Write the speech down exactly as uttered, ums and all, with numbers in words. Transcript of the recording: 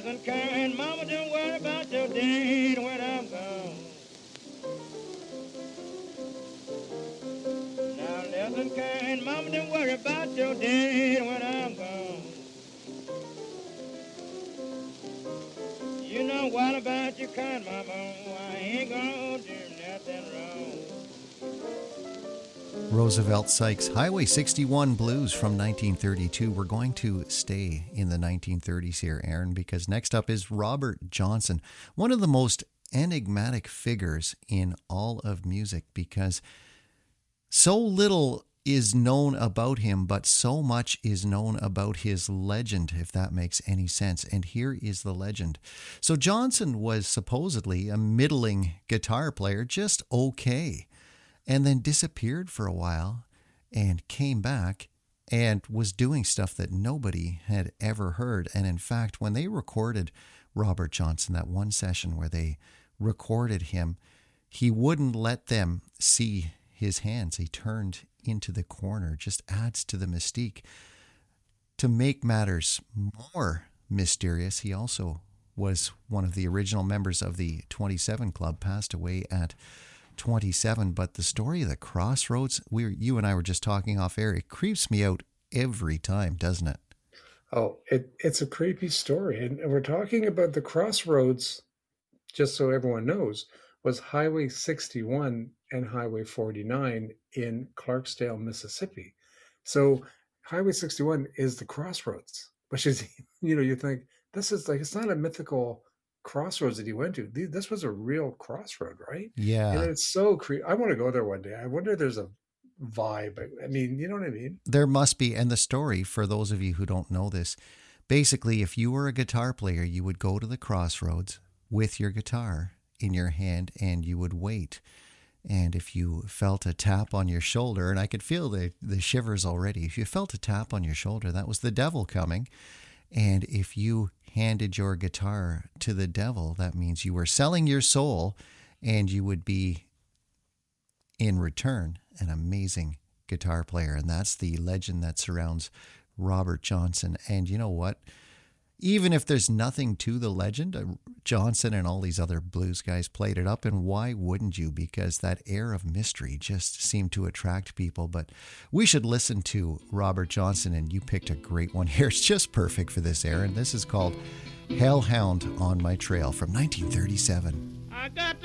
listen, kind mama, don't worry about your dad when I'm gone. Now listen, kind mama, don't worry about your dad when I'm gone. You know what about your kind mama? I ain't gonna do nothing wrong. Roosevelt Sykes, Highway sixty-one Blues from nineteen thirty-two. We're going to stay in the nineteen thirties here, Aaron, because next up is Robert Johnson, one of the most enigmatic figures in all of music, because so little is known about him, but so much is known about his legend, if that makes any sense. And here is the legend. So Johnson was supposedly a middling guitar player, just okay, and then disappeared for a while and came back and was doing stuff that nobody had ever heard. And in fact, when they recorded Robert Johnson, that one session where they recorded him, he wouldn't let them see his hands. He turned into the corner. Just adds to the mystique. To make matters more mysterious, he also was one of the original members of the twenty-seven Club, passed away at twenty-seven. But the story of the Crossroads, we were, you and I were just talking off air, it creeps me out every time, doesn't it? Oh, it, it's a creepy story. And we're talking about the Crossroads, just so everyone knows, was Highway sixty-one and Highway forty-nine in Clarksdale, Mississippi. So Highway sixty-one is the Crossroads, which is, you know, you think this is like, it's not a mythical crossroads that he went to. This was a real crossroad, right? Yeah. And it's so creepy. I want to go there one day. I wonder if there's a vibe. I mean, you know what I mean? There must be. And the story, for those of you who don't know this, basically, if you were a guitar player, you would go to the Crossroads with your guitar in your hand and you would wait. And if you felt a tap on your shoulder, and I could feel the, the shivers already, if you felt a tap on your shoulder, that was the devil coming. And if you handed your guitar to the devil, that means you were selling your soul, and you would be, in return, an amazing guitar player. And that's the legend that surrounds Robert Johnson. And you know what? Even if there's nothing to the legend, uh, Johnson and all these other blues guys played it up. And why wouldn't you? Because that air of mystery just seemed to attract people. But we should listen to Robert Johnson, and you picked a great one here. It's just perfect for this, Aaron. This is called Hellhound on My Trail from nineteen thirty-seven. I got